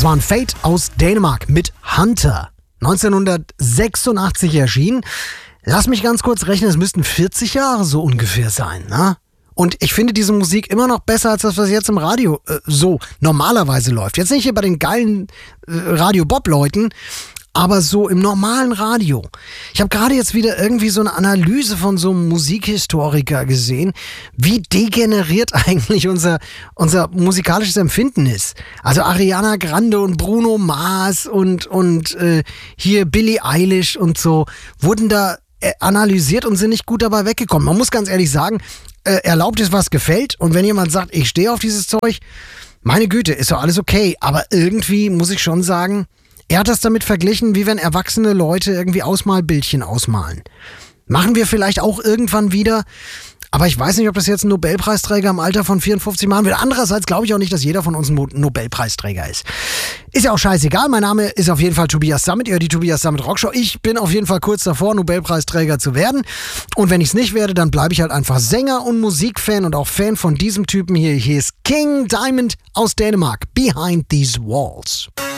Das war ein Fate aus Dänemark mit Hunter. 1986 erschienen. Lass mich ganz kurz rechnen, es müssten 40 Jahre so ungefähr sein, ne? Und ich finde diese Musik immer noch besser als das, was jetzt im Radio so normalerweise läuft. Jetzt nicht hier bei den geilen Radio-Bob-Leuten, aber so im normalen Radio. Ich habe gerade jetzt wieder irgendwie so eine Analyse von so einem Musikhistoriker gesehen, wie degeneriert eigentlich unser musikalisches Empfinden ist. Also Ariana Grande und Bruno Mars und hier Billie Eilish und so wurden da analysiert und sind nicht gut dabei weggekommen. Man muss ganz ehrlich sagen, erlaubt ist, was gefällt. Und wenn jemand sagt, ich stehe auf dieses Zeug, meine Güte, ist doch alles okay. Aber irgendwie muss ich schon sagen, er hat das damit verglichen, wie wenn erwachsene Leute irgendwie Ausmalbildchen ausmalen. Machen wir vielleicht auch irgendwann wieder. Aber ich weiß nicht, ob das jetzt ein Nobelpreisträger im Alter von 54 machen will. Andererseits glaube ich auch nicht, dass jeder von uns ein Nobelpreisträger ist. Ist ja auch scheißegal. Mein Name ist auf jeden Fall Tobias Sammet, ihr hört die Tobias Sammet Rockshow. Ich bin auf jeden Fall kurz davor, Nobelpreisträger zu werden. Und wenn ich es nicht werde, dann bleibe ich halt einfach Sänger und Musikfan und auch Fan von diesem Typen hier. Hier ist King Diamond aus Dänemark. Behind These Walls.